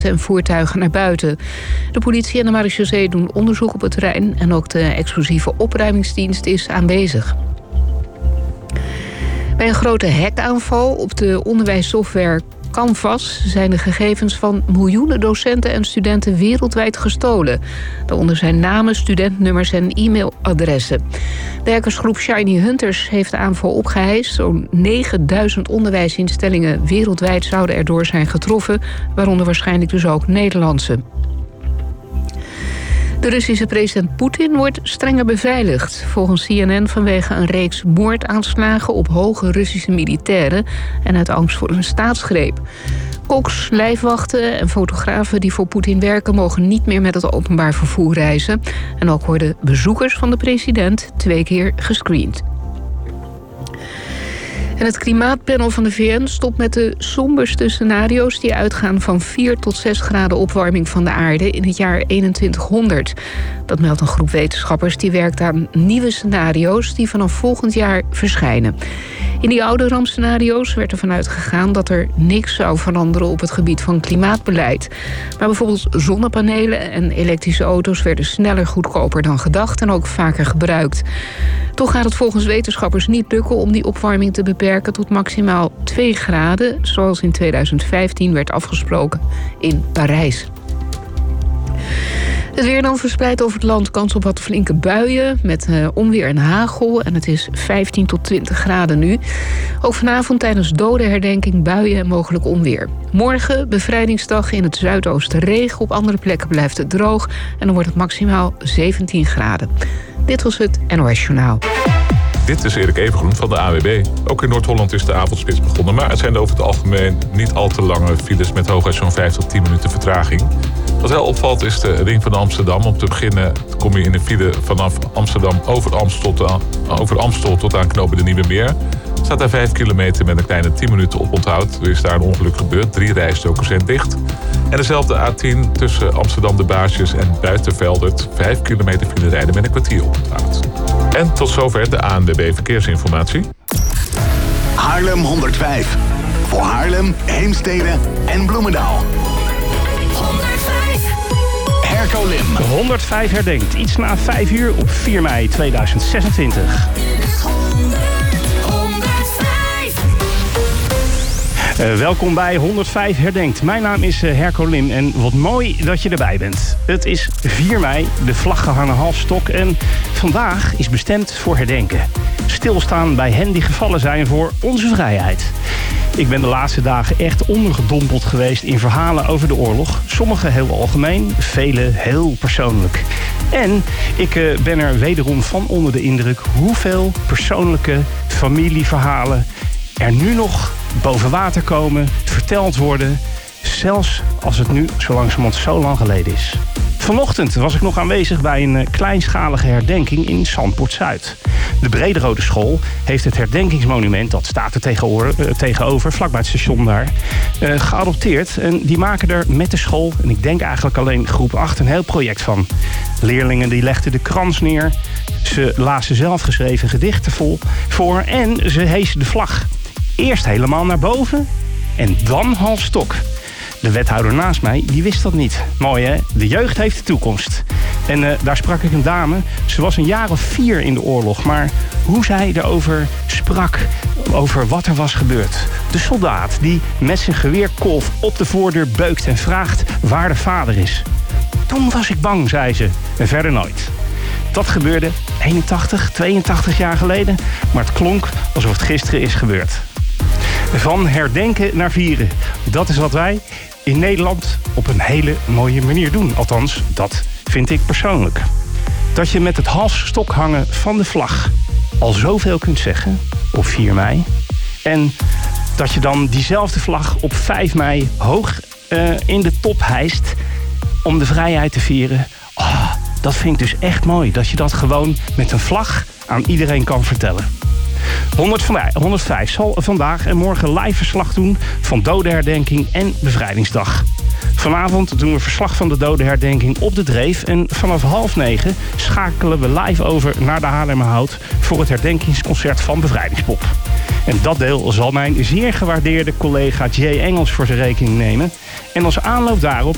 en voertuigen naar buiten. De politie en de marechaussee doen onderzoek op het terrein en ook de explosieve opruimingsdienst is aanwezig. Bij een grote hackaanval op de onderwijssoftware Canvas zijn de gegevens van miljoenen docenten en studenten wereldwijd gestolen. Daaronder zijn namen, studentnummers en e-mailadressen. De hackersgroep Shiny Hunters heeft de aanval opgeheist. Zo'n 9000 onderwijsinstellingen wereldwijd zouden erdoor zijn getroffen, waaronder waarschijnlijk dus ook Nederlandse. De Russische president Poetin wordt strenger beveiligd. Volgens CNN vanwege een reeks moordaanslagen op hoge Russische militairen en uit angst voor een staatsgreep. Koks, lijfwachten en fotografen die voor Poetin werken mogen niet meer met het openbaar vervoer reizen. En ook worden bezoekers van de president 2 keer gescreend. En het klimaatpanel van de VN stopt met de somberste scenario's die uitgaan van 4 tot 6 graden opwarming van de aarde in het jaar 2100. Dat meldt een groep wetenschappers die werkt aan nieuwe scenario's die vanaf volgend jaar verschijnen. In die oude rampscenario's werd ervan uitgegaan dat er niks zou veranderen op het gebied van klimaatbeleid. Maar bijvoorbeeld zonnepanelen en elektrische auto's werden sneller goedkoper dan gedacht en ook vaker gebruikt. Toch gaat het volgens wetenschappers niet lukken om die opwarming te beperken tot maximaal 2 graden, zoals in 2015 werd afgesproken in Parijs. Het weer dan verspreidt over het land, kans op wat flinke buien met onweer en hagel. En het is 15 tot 20 graden nu. Ook vanavond tijdens dodenherdenking buien en mogelijk onweer. Morgen, bevrijdingsdag, in het zuidoosten regen. Op andere plekken blijft het droog. En dan wordt het maximaal 17 graden. Dit was het NOS Journaal. Dit is Erik Evengroen van de AWB. Ook in Noord-Holland is de avondspits begonnen, maar het zijn over het algemeen niet al te lange files met hooguit zo'n 5 tot 10 minuten vertraging. Wat wel opvalt is de ring van Amsterdam. Om te beginnen kom je in de file vanaf Amsterdam over Amstel tot aan knopen de Nieuwe Meer. Staat daar 5 kilometer met een kleine 10 minuten op onthoud. Er is daar een ongeluk gebeurd, 3 rijstroken zijn dicht. En dezelfde A10 tussen Amsterdam de Baasjes en Buitenveldert. 5 kilometer file rijden met een kwartier op onthoud. En tot zover de ANWB Verkeersinformatie. Haarlem 105. Voor Haarlem, Heemstede en Bloemendaal. 105. Herco Lim. 105 herdenkt. Iets na 5 uur op 4 mei 2026. Welkom bij 105 herdenkt. Mijn naam is Herco Lim en wat mooi dat je erbij bent. Het is 4 mei, de vlag gehangen halfstok en vandaag is bestemd voor herdenken. Stilstaan bij hen die gevallen zijn voor onze vrijheid. Ik ben de laatste dagen echt ondergedompeld geweest in verhalen over de oorlog. Sommige heel algemeen, vele heel persoonlijk. En ik ben er wederom van onder de indruk hoeveel persoonlijke familieverhalen er nu nog boven water komen, verteld worden, zelfs als het nu zo langzamerhand zo lang geleden is. Vanochtend was ik nog aanwezig bij een kleinschalige herdenking in Zandpoort-Zuid. De Brederode School heeft het herdenkingsmonument, dat staat er tegenover, vlakbij het station daar, geadopteerd. En die maken er met de school, en ik denk eigenlijk alleen groep 8, een heel project van. Leerlingen die legden de krans neer, ze lazen zelfgeschreven gedichten voor en ze heesen de vlag. Eerst helemaal naar boven en dan halfstok. De wethouder naast mij, die wist dat niet. Mooi hè? De jeugd heeft de toekomst. En daar sprak ik een dame. Ze was een jaar of 4 in de oorlog. Maar hoe zij erover sprak, over wat er was gebeurd. De soldaat die met zijn geweerkolf op de voordeur beukt en vraagt waar de vader is. Toen was ik bang, zei ze. En verder nooit. Dat gebeurde 81, 82 jaar geleden. Maar het klonk alsof het gisteren is gebeurd. Van herdenken naar vieren. Dat is wat wij in Nederland op een hele mooie manier doen. Althans, dat vind ik persoonlijk. Dat je met het halfstok hangen van de vlag al zoveel kunt zeggen op 4 mei. En dat je dan diezelfde vlag op 5 mei hoog in de top hijst om de vrijheid te vieren. Oh, dat vind ik dus echt mooi. Dat je dat gewoon met een vlag aan iedereen kan vertellen. 105 zal vandaag en morgen live verslag doen van dodenherdenking en bevrijdingsdag. Vanavond doen we verslag van de dodenherdenking op de Dreef. En vanaf 8:30 schakelen we live over naar de Haarlemmerhout voor het herdenkingsconcert van Bevrijdingspop. En dat deel zal mijn zeer gewaardeerde collega Jay Engels voor zijn rekening nemen. En als aanloop daarop